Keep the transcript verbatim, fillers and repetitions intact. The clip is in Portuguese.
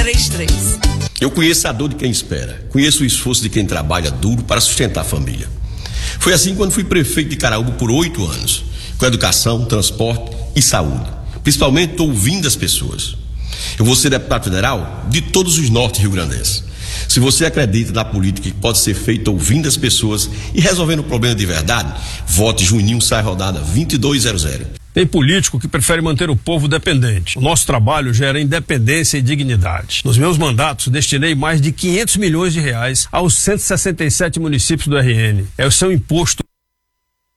três três. Eu conheço a dor de quem espera, conheço o esforço de quem trabalha duro para sustentar a família. Foi assim quando fui prefeito de Caraúba por oito anos, com educação, transporte e saúde. Principalmente estou ouvindo as pessoas. Eu vou ser deputado federal de todos os norte rio-grandenses. Se você acredita na política que pode ser feita ouvindo as pessoas e resolvendo o problema de verdade, vote Juninho Sai Rodada vinte e dois zero zero. Tem político que prefere manter o povo dependente. O nosso trabalho gera independência e dignidade. Nos meus mandatos, destinei mais de quinhentos milhões de reais aos cento e sessenta e sete municípios do R N. É o seu imposto